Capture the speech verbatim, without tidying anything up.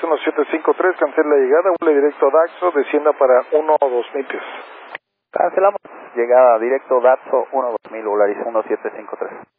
uno siete cinco tres, cancela la llegada, vuele directo a Daxo, descienda para uno dos mil pies. Cancelamos, llegada directo Daxo uno dos mil, Volaris uno siete cinco tres.